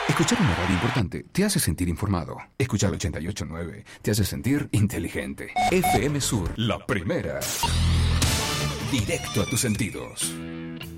Escuchar una radio importante te hace sentir informado. Escuchar 88.9 te hace sentir inteligente. FM Sur, la primera. Directo a tus sentidos.